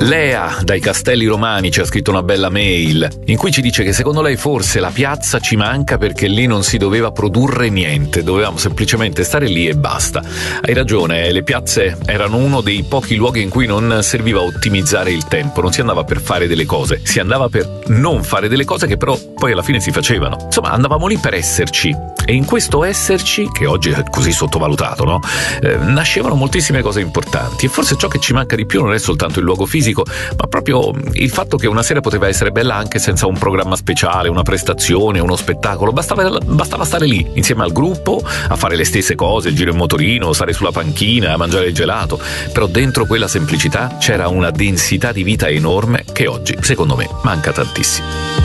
Lea dai Castelli Romani ci ha scritto una bella mail in cui ci dice che secondo lei forse la piazza ci manca perché lì non si doveva produrre niente, dovevamo semplicemente stare lì e basta. Hai ragione, le piazze erano uno dei pochi luoghi in cui non serviva ottimizzare il tempo, non si andava per fare delle cose, si andava per non fare delle cose che però poi alla fine si facevano. Insomma, andavamo lì per esserci, e in questo esserci, che oggi è così sottovalutato, no? Nascevano moltissime cose importanti, e forse ciò che ci manca di più non è soltanto il luogo fisico, ma proprio il fatto che una sera poteva essere bella anche senza un programma speciale, una prestazione, uno spettacolo. Bastava stare lì insieme al gruppo a fare le stesse cose, il giro in motorino, stare sulla panchina, a mangiare il gelato. Però dentro quella semplicità c'era una densità di vita enorme che oggi, secondo me, manca tantissimo.